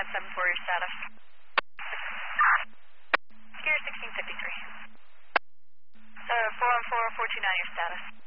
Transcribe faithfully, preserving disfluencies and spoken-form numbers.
five seven four, your status. Skier sixteen fifty-three. Uh, four one four, four two nine, your status.